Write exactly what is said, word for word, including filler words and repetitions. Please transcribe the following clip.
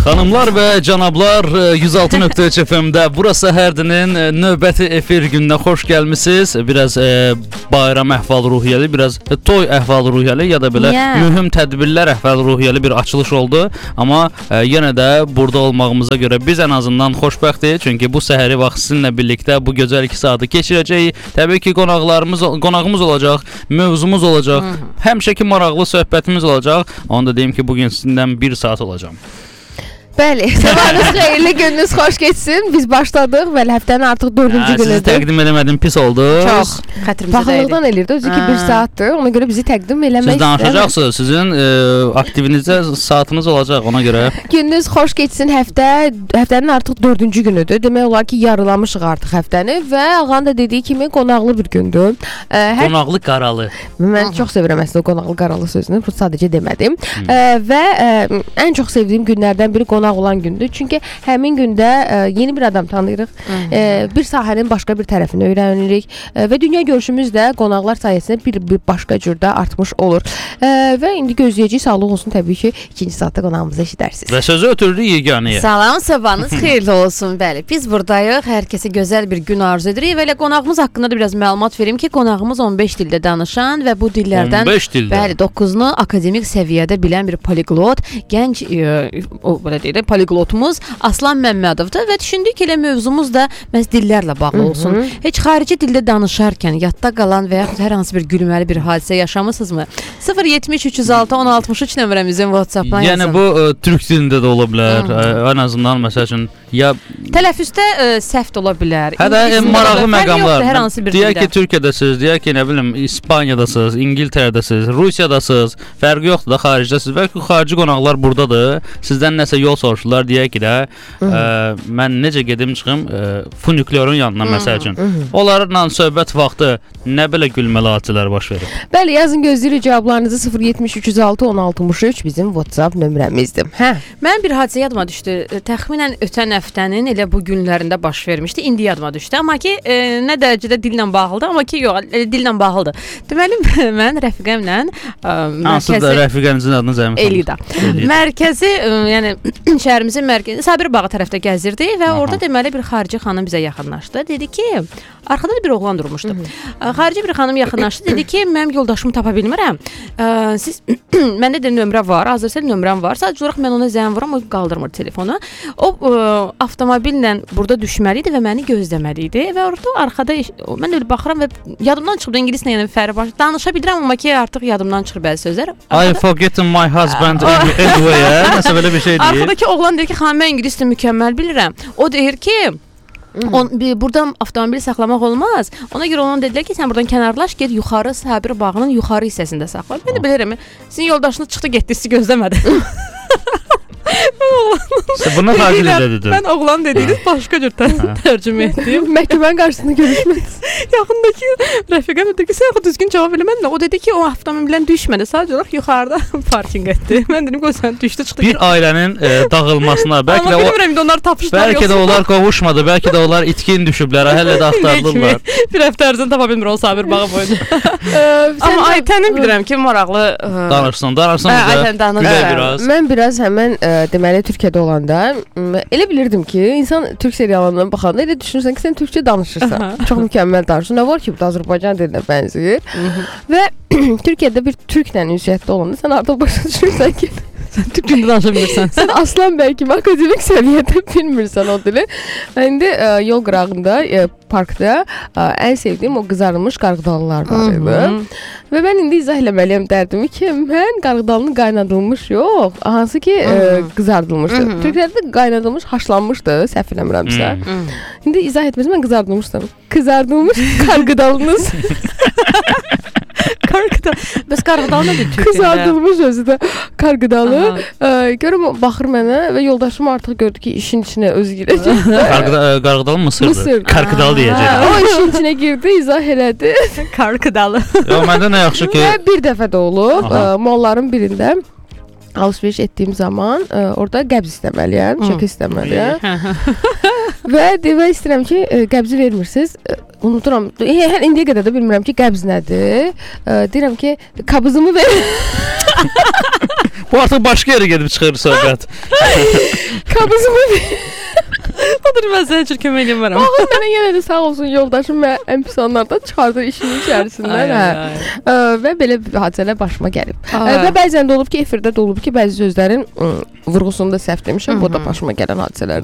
Xanımlar və cənablar, yüz altı nöqtə üç F M-də burası hərdinin növbəti efir gününə xoş gəlmisiniz. Biraz e, bayram əhval-ruhiyyəli, biraz e, toy əhval-ruhiyyəli ya da belə yeah. mühüm tədbirlər əhval-ruhiyyəli bir açılış oldu. Amma e, yenə də burada olmağımıza görə biz ən azından xoşbəxtik. Çünki bu səhəri vaxt sizinlə birlikdə bu gözəl iki saatı keçirəcəyik. Təbii ki, qonaqlarımız, qonağımız olacaq, mövzumuz olacaq, həmişəki maraqlı söhbətimiz olacaq. Onu da deyim ki, bugün sizindən bir saat olacağım. Bəli, sabahınız xeyirli, gününüz xoş keçsin. Biz başladıq və həftənin artıq dördüncü günüdür. Sizi təqdim eləmədim, pis oldu. Çox, xətrimizə dəydi. Paxıllıqdan elirdi, özü ki bir saatdır, ona görə bizi təqdim eləmək istəyir. Siz danışacaqsınız, sizin e, aktivinizdə saatınız olacaq ona görə. Gününüz xoş keçsin, həftə, həftənin artıq dördüncü günüdür. Demək olar ki, yarılamışıq artıq həftəni və Ağanın da dediyi kimi qonaqlı bir gündür. E, hər... Qonaqlı qaralı. Mən Aha. çox sevirəm əslində qonaqlı qaralı sözünü, bu sadəcə demədim. E, və e, ən çox sevdiyim günlərdən biri qonaqlı olan gündür. Çünki həmin gündə ə, yeni bir adam tanıyırıq. Ə, bir sahənin başqa bir tərəfini öyrənirik ə, və dünya görüşümüz də qonaqlar sayəsində bir, bir başqa cürdə artmış olur. Ə, və indi gözləyəcəyik, sağlıq olsun təbii ki, ikinci saatda qonağımızı eşidərsiniz. Və sözü ötürürük yeganəyə. Salam, sabahınız xeyirli olsun. Bəli, biz buradayıq. Hər kəsə gözəl bir gün arzu edirik və elə qonağımız haqqında da biraz məlumat verim ki, qonağımız on beş dildə danışan və bu dillərdən on beş dildə. Bəli, doqquzunu akademik səviyyədə bilən bir poliglot, gənc ə, o belə deyək poliglotumuz Aslan Məmmədovdur və düşündük ki, elə mövzumuz da məhz dillərlə bağlı olsun. Hı -hı. Heç xarici dildə danışarkən yadda qalan və yaxud hər hansı bir gülməli bir hadisə yaşamısınızmı? sıfır yetmiş üç yüz altı on altmış üç nömrəmizin WhatsApp-dan yazın. Yəni bu ə, türk dilində də ola bilər. Ə, ən azından məsəl üçün ya tələffüzdə ə, səhv də ola bilər. Hətta maraqlı məqamlar. Hər hansı bir deyək ki, Türkiyədəsiniz, deyək ki, nə bilim, İspaniyadasınız, İngiltərədəsiniz, Rusiyadasınız. Fərqi yoxdur da xaricdəsiniz və xarici qonaqlar burdadır. Sizdən nəsə yol soruşurlar, deyək ki də ə, mən necə gedim çıxım ə, funikülörün yanına məsəl üçün. Onlarla söhbət vaxtı nə belə gülməli hadisələr baş verir? Bəli, yazın, gözləyirik cavablarınızı. sıfır yetmiş üç yüz altı on altmış üç bizim WhatsApp nömrəmizdir. Hə. Mən bir hadisə yadıma düşdü. Təxminən ötən həftənin elə bu günlərində baş vermişdi. İndi yadıma düşdü. Amma ki e, nə dərəcədə dillə bağlıdır, amma ki yox, e, dillə bağlıdır. Deməli mən rəfiqəmlə e, mərkəzi da rəfiqənizin adını zəmin Elida. Mərkəzi e, yəni şəhərimizin mərkəzi Sabir bağı tərəfdə gəzirdi və Aha. orada deməli bir xarici xanım bizə yaxınlaşdı. Dedi ki, arxada da bir oğlan durmuşdu. Hı -hı. Xarici bir xanım yaxınlaşdı. Dedi ki, mənim yoldaşımı tapa bilmirəm. E, siz məndə də nömrə var, hazırsa nömrəm var. Sadəcə olaraq mən ona zəng vuram, o qaldırmır telefonu. O e, avtomobillə burada düşməli idi və məni gözləməli idi və orada arxada mən öyle baxıram və yadımdan çıxdı ingilislə, yəni fərq var. Danışa bilirəm amma ki artıq yadımdan çıxır bəzi sözlər. Arxada, I forgetting my husband anyway. Nəsə belə bir şey deyir. Arkadakı oğlan deyir ki, xanım mən ingiliscə mükəmməl bilirəm. O deyir ki, On, bir, burada avtomobil saxlamaq olmaz. Ona görə ona dedilər ki, sən buradan kənarlaş, get yuxarı Sabir bağının yuxarı hissəsində saxla. Mən də bilirəm, sizin yoldaşınız çıxdı, getdi, sizi gözləmədi. Buna xarici dildə dedim. Mən oğlan dediniz, başqa cür tərcümə etdim. Məhkəmənin qarşısında görüşmədiniz. Yaxındakı rəfiqəm dedi ki, sən axı düzgün cavab vermədin. O dedi ki, o avtomobildən düşmədi, sadəcə olaraq yuxarıda parking etdi. Mən dedim ki, sən düşdü, çıxdı. Bir ailənin e, dağılmasına, bəlkə də o, onlar tapışdılar, bəlkə də onlar qovuşmadı, bəlkə də onlar itkin düşüblər, hələ də axtarılırlar. Bir həftə ərzində tapa bilmir o Sabir bağı boyunca. Amma Aytəni bilirəm ki, maraqlı danışsın, danışsın biraz. Mən biraz həmən deməli Türkiyədə olanda elə bilirdim ki, insan türk seriallarından baxanda elə düşünürsən ki, sən türkçə danışırsan. Çox mükəmməl danışırsan. Nə var ki, bu da Azərbaycan dilinə bənzəyir. Və Türkiyədə bir türklə ünsiyyətdə olanda sən artıq başa düşürsən ki, sən türk dilində danışa bilirsən. Sən Aslan bəy kimi akademik səviyyədə bilmirsən o dili. İndi ə, yol qırağında, ə, parkda ə, ən sevdiyim o qızarılmış qarğıdalılar var idi. Və mən indi izah eləməliyəm dərdimi ki, mən qarğıdalını qaynadılmış yox, hansı ki ə, qızardılmışdı. Türklərdə qaynadılmış, haşlanmışdı, səhv eləmirəmsə. İndi izah etməsəm mən qızardılmışdım. Qızardılmış qarğıdalınız. Qarğıdalı. Bəs qarğıdalı nədir Türkçədə? Qızardılmış özü də qarğıdalı. Görüm baxır mənə və yoldaşım artıq gördü ki, işin içinə özü girəcək. Qarğıdalı mısırdır? Mısır. Qarğıdalı deyəcək. O işin içinə girdi, izah elədi. Qarğıdalı. Yox, məndə nə yaxşı ki. Və bir dəfə də olub, molların birində alış-veriş etdiyim zaman ə, orada qəbz istəməliyəm, çeki istəməliyəm. Və demək istəyirəm ki, ə, qəbzi vermirsiniz. Ə, unuturam. Hər indiyə qədər də bilmirəm ki, qəbz nədir. Ə, deyirəm ki, qabızımı ver. Bu artıq başqa yerə gedib çıxır söhbət. Kabızımı Odur, mən sənə üçün kömək edirəm. Baxın, mənə yenə də sağ olsun yoldaşım və ən pis anlarda çıxardır işin içərisindən. Hə. Və belə hadisələr başıma gəlib. Ə, və bəzən də olub ki, efirdə də olub ki, bəzi sözlərin ə, vurğusunu da səhv demişəm. Bu da başıma gələn hadisələrdir.